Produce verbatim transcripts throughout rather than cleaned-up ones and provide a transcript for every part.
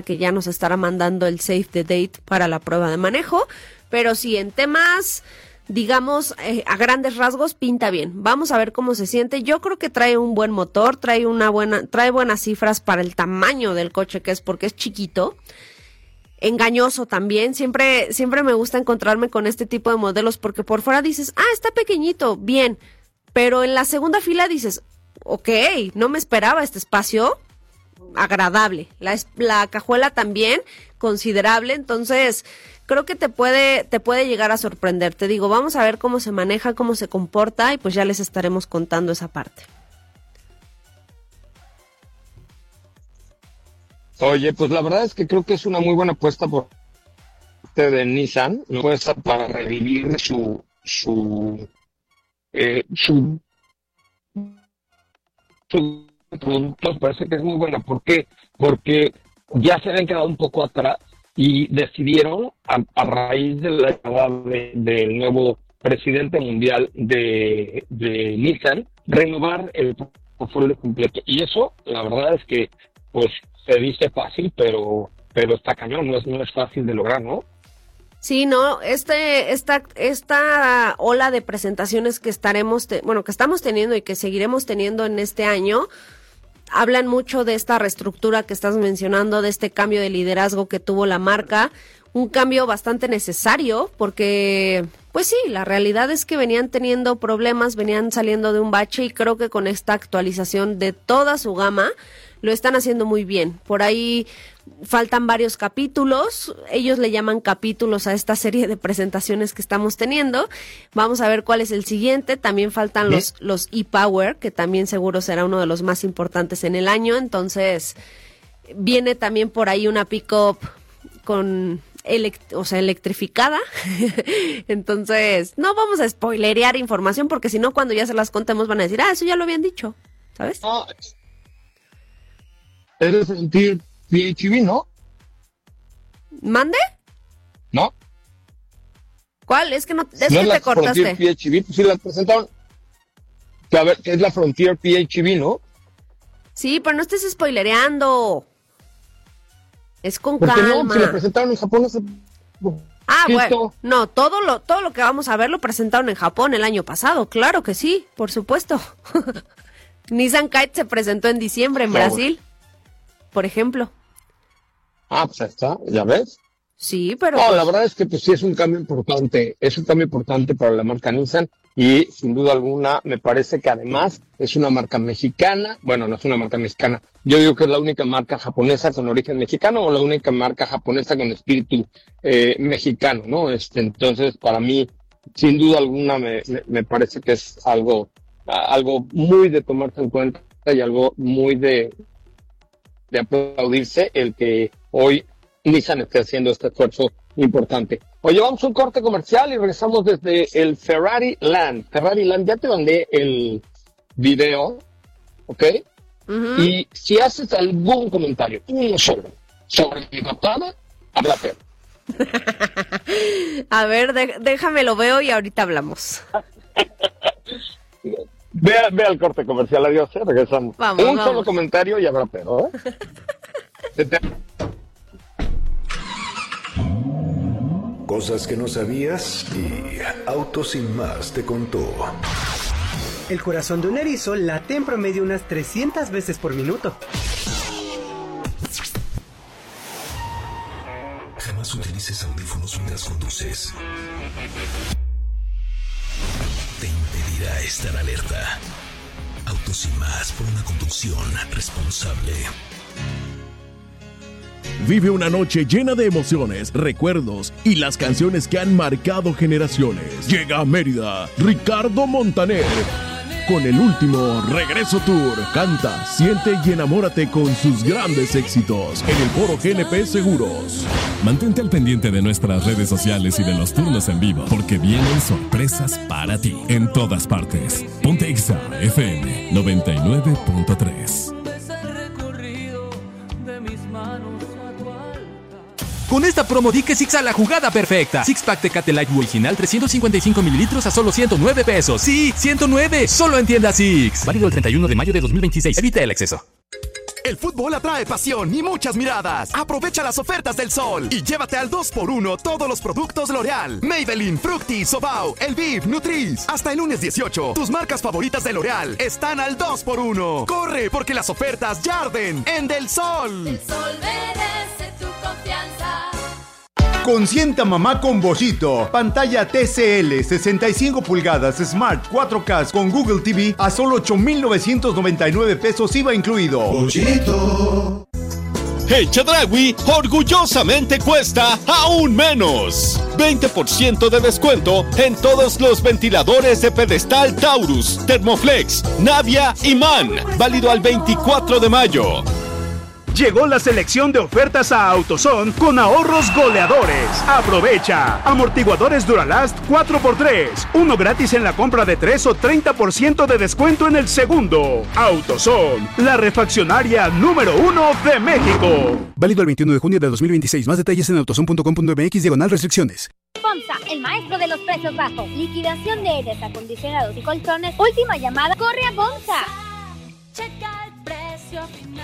que ya nos estará mandando el save the date para la prueba de manejo, pero sí, en temas, digamos, eh, a grandes rasgos, pinta bien. Vamos a ver cómo se siente. Yo creo que trae un buen motor, trae una buena, trae buenas cifras para el tamaño del coche que es, porque es chiquito. Engañoso también, siempre, siempre me gusta encontrarme con este tipo de modelos, porque por fuera dices, ah, está pequeñito, bien, pero en la segunda fila dices, ok, no me esperaba este espacio, agradable, la, la cajuela también, considerable, entonces creo que te puede, te puede llegar a sorprender. Te digo, vamos a ver cómo se maneja, cómo se comporta, y pues ya les estaremos contando esa parte. Oye, pues la verdad es que creo que es una muy buena apuesta por parte de Nissan, una apuesta para revivir su su eh, su, su producto. Parece que es muy buena. ¿Por qué? Porque ya se habían quedado un poco atrás y decidieron, a, a raíz de la llegada de, del nuevo presidente mundial de, de Nissan, renovar el portfolio completo. Y eso, la verdad es que, pues, se dice fácil, pero pero está cañón, no es, no es fácil de lograr, ¿no? Sí, no, este, esta, esta ola de presentaciones que estaremos, te, bueno, que estamos teniendo y que seguiremos teniendo en este año, hablan mucho de esta reestructura que estás mencionando, de este cambio de liderazgo que tuvo la marca, un cambio bastante necesario, porque, pues sí, la realidad es que venían teniendo problemas, venían saliendo de un bache, y creo que con esta actualización de toda su gama, lo están haciendo muy bien. Por ahí faltan varios capítulos, ellos le llaman capítulos a esta serie de presentaciones que estamos teniendo. Vamos a ver cuál es el siguiente. También faltan ¿Sí? los los e-Power, que también seguro será uno de los más importantes en el año. Entonces, viene también por ahí una pick-up con elect- o sea, electrificada. Entonces, no vamos a spoilerear información, porque si no, cuando ya se las contemos van a decir, ah, eso ya lo habían dicho, ¿sabes? No. Es el Frontier P H E V, ¿no? ¿Mande? ¿No? ¿Cuál? Es que no, es ¿No que es la te cortaste. Frontier P H E V? Pues sí la presentaron. A ver, es la Frontier P H E V, ¿no? Sí, pero no estés spoilereando. Es con Porque calma. no, si la presentaron en Japón hace... Ah, ¿Qué bueno, esto? no, todo lo, todo lo que vamos a ver lo presentaron en Japón el año pasado, claro que sí, por supuesto. Nissan Kite se presentó en diciembre en No, Brasil, por ejemplo. Ah, pues ahí está, ya ves. Sí, pero... No, pues, la verdad es que pues sí es un cambio importante, es un cambio importante para la marca Nissan, y sin duda alguna me parece que además es una marca mexicana. Bueno, no es una marca mexicana, yo digo que es la única marca japonesa con origen mexicano, o la única marca japonesa con espíritu eh, mexicano, ¿no? Este, entonces, para mí, sin duda alguna, me, me, me parece que es algo, algo muy de tomarse en cuenta, y algo muy de, de aplaudirse el que hoy Nissan esté haciendo este esfuerzo importante. Oye, vamos a un corte comercial y regresamos desde el Ferrari Land. Ferrari Land, ya te mandé el video, ¿ok? Uh-huh. Y si haces algún comentario, uno solo, sobre mi papada, habla pero. A ver, de, déjame lo veo y ahorita hablamos. Ve, ve al corte comercial, adiós, ¿eh? Regresamos. Vamos, un vamos. solo comentario y habrá pero, ¿eh? te... Cosas que no sabías y Autos Sin Más te contó. El corazón de un erizo late en promedio unas trescientas veces por minuto. Jamás utilices audífonos mientras conduces. Te impedirá estar alerta. Autos Sin Más, por una conducción responsable. Vive una noche llena de emociones, recuerdos y las canciones que han marcado generaciones. Llega a Mérida Ricardo Montaner con el último Regreso Tour. Canta, siente y enamórate con sus grandes éxitos en el Foro G N P Seguros. Mantente al pendiente de nuestras redes sociales y de los turnos en vivo, porque vienen sorpresas para ti en todas partes. Ponte Exa F M noventa y nueve punto tres. Con esta promo di que Six a la jugada perfecta. Six Pack Tecate Light original trescientos cincuenta y cinco mililitros a solo ciento nueve pesos. Sí, ciento nueve, solo en tienda Six. Válido el treinta y uno de mayo de dos mil veintiséis. Evita el exceso. El fútbol atrae pasión y muchas miradas. Aprovecha las ofertas del sol y llévate al dos por uno todos los productos L'Oreal. Maybelline, Fructis, Sobao, Elvive, Nutris. Hasta el lunes dieciocho, tus marcas favoritas de L'Oreal están al dos por uno. Corre, porque las ofertas ya arden en Del Sol. El sol merece tu confianza. Consienta mamá con Bollito. Pantalla T C L sesenta y cinco pulgadas Smart cuatro K con Google T V a solo ocho mil novecientos noventa y nueve pesos I V A incluido. Bollito. El Chedraui orgullosamente cuesta aún menos. veinte por ciento de descuento en todos los ventiladores de pedestal Taurus, Thermoflex, Navia y Man. Válido al veinticuatro de mayo. Llegó la selección de ofertas a AutoZone con ahorros goleadores. Aprovecha. Amortiguadores Duralast cuatro por tres. Uno gratis en la compra de tres o treinta por ciento de descuento en el segundo. AutoZone, la refaccionaria número uno de México. Válido el veintiuno de junio de dos mil veintiséis. Más detalles en autozone punto com punto m x diagonal restricciones. FOMSA, el maestro de los precios bajos. Liquidación de aires acondicionados y colchones. Última llamada. Corre a FOMSA. Checa el precio final.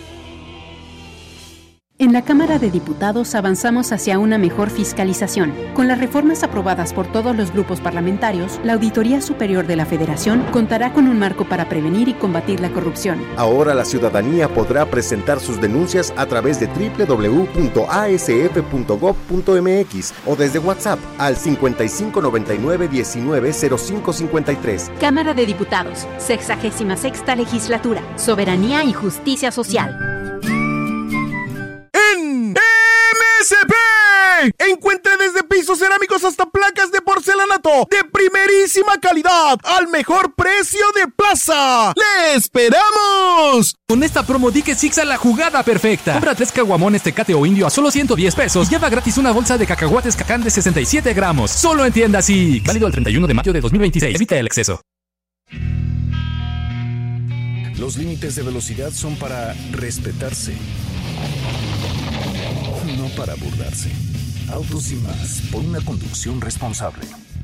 En la Cámara de Diputados avanzamos hacia una mejor fiscalización. Con las reformas aprobadas por todos los grupos parlamentarios, la Auditoría Superior de la Federación contará con un marco para prevenir y combatir la corrupción. Ahora la ciudadanía podrá presentar sus denuncias a través de doble u doble u doble u punto a s f punto gob punto m x o desde WhatsApp al cincuenta y cinco noventa y nueve diecinueve cero cinco cincuenta y tres. Cámara de Diputados, sexagésima sexta Legislatura, Soberanía y Justicia Social. M S P. Encuentre desde pisos cerámicos hasta placas de porcelanato de primerísima calidad al mejor precio de plaza. ¡Le esperamos! Con esta promo di que Six a la jugada perfecta. Compra tres caguamones Tecate o Indio a solo ciento diez pesos y lleva gratis una bolsa de cacahuates Cacán de sesenta y siete gramos. Solo en tienda Six. Válido el treinta y uno de mayo de dos mil veintiséis. Evita el exceso. Los límites de velocidad son para respetarse, no para burlarse. Autos y más, por una conducción responsable.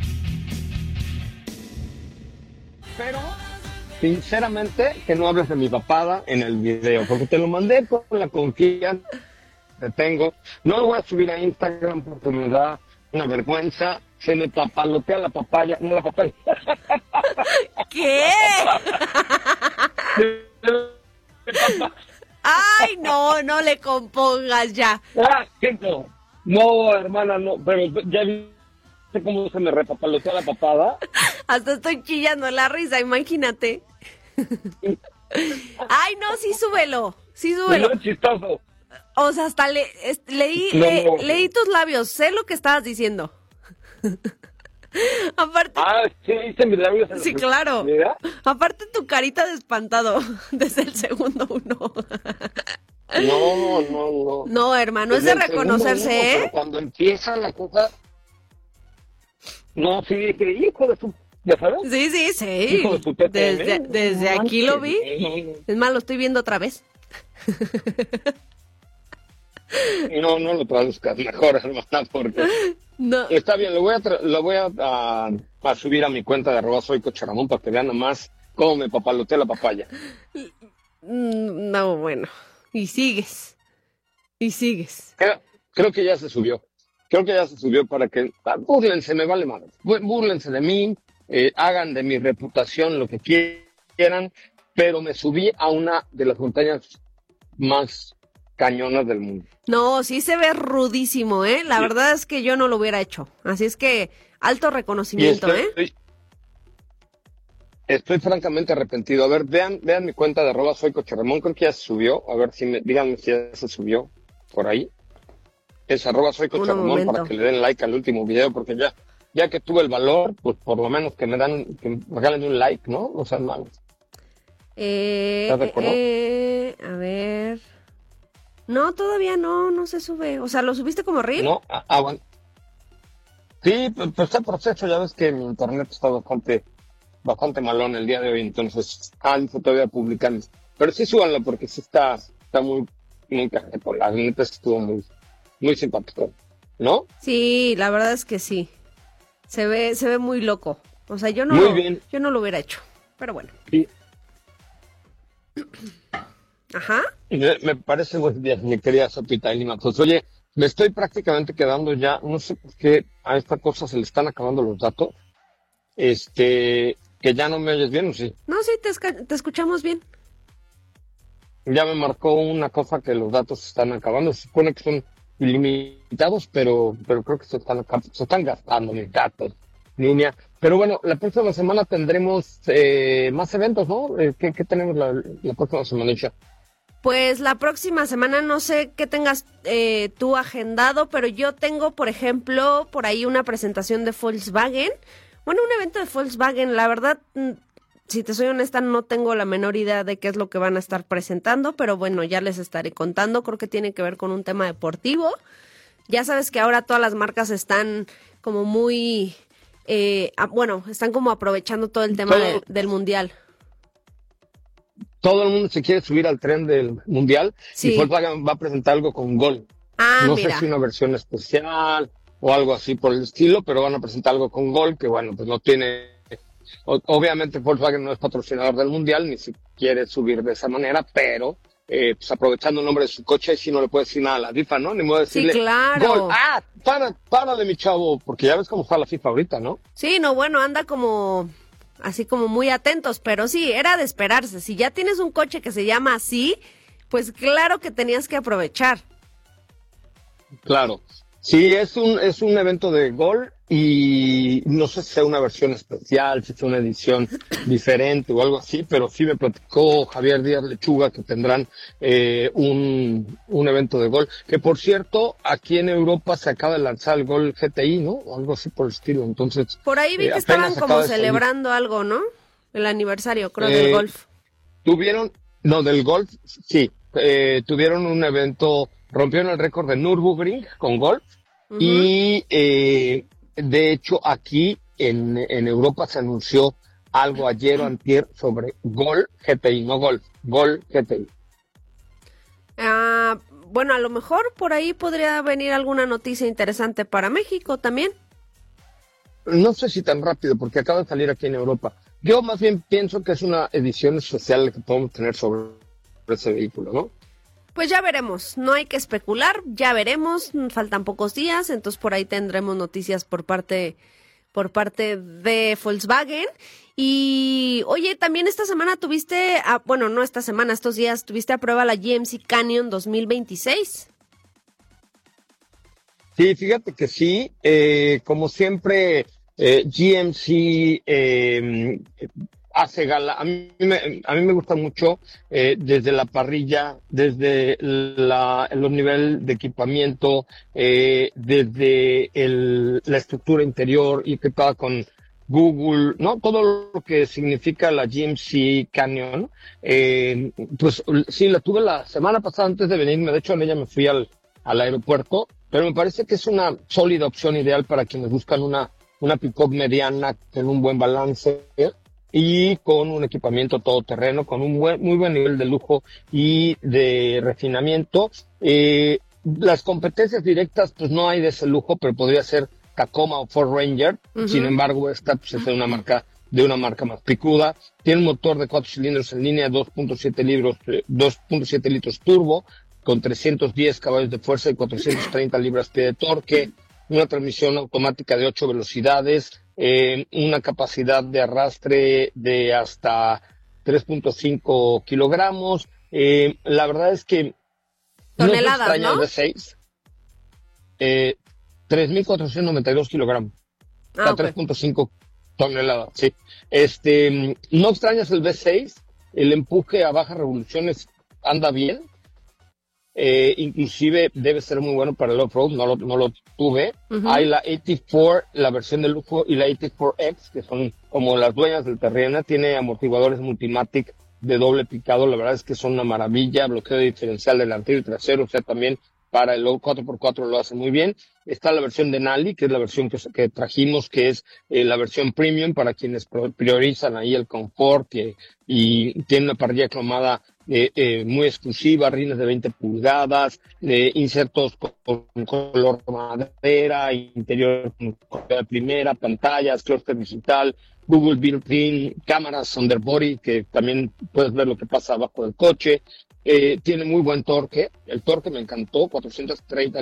Pero, sinceramente, que no hables de mi papada en el video, porque te lo mandé con la confianza que tengo. No lo voy a subir a Instagram porque me da una vergüenza. Se me papalotea la papaya, no la papaya. ¿Qué? Ay, no, no le compongas ya. Ah, chico. No, hermana, no, pero ya viste cómo se me repapalotea la papada. Hasta estoy chillando la risa, imagínate. Ay, no, sí, súbelo, sí, súbelo. No es chistoso. O sea, hasta le, es, leí, no, le, no. leí tus labios, sé lo que estabas diciendo. Aparte. Ah, sí, hice mis labios. Sí, claro. Mira. Aparte tu carita de espantado desde el segundo uno. No, no, no. No, hermano, es de reconocerse, uno, ¿eh? Pero cuando empieza la cosa. No, sí, dije, hijo de su. ¿Ya sabes? Sí, sí, sí. Hijo de su T T M. Desde, desde No, aquí lo que- vi. Es más, lo estoy viendo otra vez. No, no lo traduzcas mejor, hermana, porque. No. Está bien, lo voy a, tra- lo voy a, a, a subir a mi cuenta de arroba soy Coche Ramón para que vean nomás cómo me papalotea la papaya. Mm, No, bueno. Y sigues. Y sigues. Creo, creo que ya se subió. Creo que ya se subió para que... ah, búrlense, me vale madre. Bú- Búrlense de mí, eh, hagan de mi reputación lo que quieran, pero me subí a una de las montañas más cañonas del mundo. No, sí se ve rudísimo, ¿eh? La Sí. verdad es que yo no lo hubiera hecho. Así es que alto Y reconocimiento, estoy, ¿eh? estoy, estoy francamente arrepentido. A ver, vean, vean mi cuenta de arroba soy Coche Ramón, creo que ya se subió. A ver si me, díganme si ya se subió por ahí. Es arroba soy Coche Un Ramón momento. para que le den like al último video, porque ya, ya que tuve el valor, pues por lo menos que me dan, que me regalen un like, ¿no? No sean malos. Eh, ¿Estás de acuerdo? eh, a ver. No, todavía no, no se sube. O sea, ¿lo subiste como reel? No, ah, ah, bueno. Sí, pues pues está en proceso, ya ves que mi internet está bastante, bastante malón el día de hoy, entonces, ah, dice todavía publican. Pero sí súbanlo porque sí está, está muy, muy cajeto, la neta estuvo muy, muy simpático, ¿no? Sí, la verdad es que sí. Se ve, se ve muy loco. O sea, yo no, Muy lo, bien. yo no lo hubiera hecho. Pero bueno. Sí. Ajá. Me, me parece buen día, mi querida Sopita y Lima. Pues oye, me estoy prácticamente quedando ya, no sé por qué a esta cosa se le están acabando los datos. Este, que ya no me oyes bien, ¿o sí? No, sí, te, esca- te escuchamos bien. Ya me marcó una cosa que los datos se están acabando. Se supone que son ilimitados, pero, pero creo que se están, acab- se están gastando mis datos, niña. Pero bueno, la próxima semana tendremos eh, más eventos, ¿no? Eh, ¿qué, ¿Qué tenemos la, la próxima semana, Isha? Pues la próxima semana no sé qué tengas eh, tú agendado, pero yo tengo, por ejemplo, por ahí una presentación de Volkswagen. Bueno, un evento de Volkswagen, la verdad, mm, si te soy honesta, no tengo la menor idea de qué es lo que van a estar presentando, pero bueno, ya les estaré contando. Creo que tiene que ver con un tema deportivo. Ya sabes que ahora todas las marcas están como muy, eh, ah, bueno, están como aprovechando todo el tema de- del mundial. Todo el mundo se quiere subir al tren del mundial Sí. y Volkswagen va a presentar algo con Gol. Ah, no mira. sé si una versión especial o algo así por el estilo, pero van a presentar algo con Gol que bueno, pues no tiene... o- Obviamente Volkswagen no es patrocinador del mundial, ni se quiere subir de esa manera, pero eh, pues aprovechando el nombre de su coche, si no le puede decir nada a la FIFA, ¿no? Ni modo de Sí, decirle, claro. Gol, ah, para, párale mi chavo, porque ya ves cómo está la FIFA ahorita, ¿no? Sí, no, bueno, anda como así como muy atentos, pero sí, era de esperarse. Si ya tienes un coche que se llama así, pues claro que tenías que aprovechar. Claro. Sí, es un, es un evento de Gol y no sé si sea una versión especial, si sea una edición diferente o algo así, pero sí me platicó Javier Díaz Lechuga que tendrán eh, un, un evento de Gol, que por cierto, aquí en Europa se acaba de lanzar el Gol G T I, ¿no? O algo así por el estilo, entonces... Por ahí vi eh, que apenas estaban acaba como de salir. celebrando algo, ¿no? El aniversario, creo, Eh, del golf. Tuvieron, no, del golf, sí, eh, tuvieron un evento, rompieron el récord de Nürburgring con golf Ujú. y eh, de hecho aquí en, en Europa se anunció algo ayer o antier sobre Gol G T I, no golf, Gol G T I. Ah, bueno, a lo mejor por ahí podría venir alguna noticia interesante para México también. No sé si tan rápido porque acaba de salir aquí en Europa. Yo más bien pienso que es una edición especial que podemos tener sobre ese vehículo, ¿no? Pues ya veremos, no hay que especular, ya veremos, faltan pocos días, entonces por ahí tendremos noticias por parte por parte de Volkswagen. Y oye, también esta semana tuviste, a, bueno, no esta semana, estos días tuviste a prueba la G M C Canyon dos mil veintiséis. Sí, fíjate que sí, eh, como siempre, eh, G M C eh, hace gala. A mí me, a mí me gusta mucho eh, desde la parrilla, desde la, los niveles de equipamiento, eh, desde el, la estructura interior y que estaba con Google, ¿no? Todo lo que significa la G M C Canyon. Eh, pues sí, la tuve la semana pasada antes de venirme. De hecho, en ella me fui al, al aeropuerto, pero me parece que es una sólida opción ideal para quienes buscan una, una pick-up mediana con un buen balance y con un equipamiento todoterreno, con un buen, muy buen nivel de lujo y de refinamiento. Eh, las competencias directas, pues no hay de ese lujo, pero podría ser Tacoma o Ford Ranger. Ujú. Sin embargo, esta pues, es de una marca de una marca más picuda. Tiene un motor de cuatro cilindros en línea, dos punto siete litros, eh, dos punto siete litros turbo, con trescientos diez caballos de fuerza y cuatrocientos treinta libras-pie de torque, una transmisión automática de ocho velocidades, eh, una capacidad de arrastre de hasta tres punto cinco kilogramos. Eh, la verdad es que Toneladas, no se extraña ¿no? el V seis. Eh, tres mil cuatrocientos noventa y dos kilogramos. O sea, Ah, ok. tres punto cinco toneladas, sí. Este, no extrañas el V seis, el empuje a bajas revoluciones anda bien. Eh, inclusive debe ser muy bueno para el off-road, no lo, no lo tuve. Ujú. Hay la ochenta y cuatro, la versión de lujo, y la ochenta y cuatro X, que son como las dueñas del terreno. Tiene amortiguadores Multimatic de doble picado, la verdad es que son una maravilla, bloqueo diferencial delantero y trasero, o sea, también para el cuatro por cuatro lo hace muy bien. Está la versión de Nali, que es la versión que, que trajimos, que es eh, la versión premium para quienes pro- priorizan ahí el confort y, y tiene una parrilla cromada eh, eh, muy exclusiva, rines de veinte pulgadas, eh, insertos con, con color madera, interior con color de primera, pantallas, clúster digital, Google Built-in, cámaras underbody, que también puedes ver lo que pasa abajo del coche. eh, tiene muy buen torque, el torque me encantó, cuatrocientos treinta